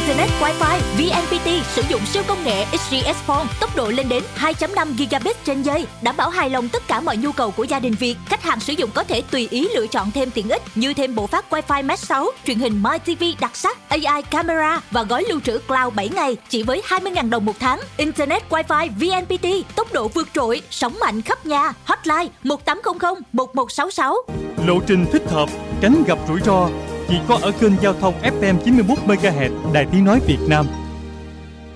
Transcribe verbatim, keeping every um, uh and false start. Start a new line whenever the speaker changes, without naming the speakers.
Internet Wi-Fi vê en pê tê sử dụng siêu công nghệ ích giê ét Phone, tốc độ lên đến hai phẩy năm gigabit trên giây, đảm bảo hài lòng tất cả mọi nhu cầu của gia đình Việt. Khách hàng sử dụng có thể tùy ý lựa chọn thêm tiện ích như thêm bộ phát Wi-Fi Mesh sáu, truyền hình My ti vi đặc sắc, a i camera và gói lưu trữ cloud bảy ngày chỉ với hai mươi nghìn đồng một tháng. Internet Wi-Fi vê en pê tê, tốc độ vượt trội, sóng mạnh khắp nhà. Hotline một tám không không một một sáu sáu.
Lộ trình thích hợp, tránh gặp rủi ro chỉ có ở kênh giao thông ép em chín mươi mốt MHz Đài Tiếng nói Việt Nam.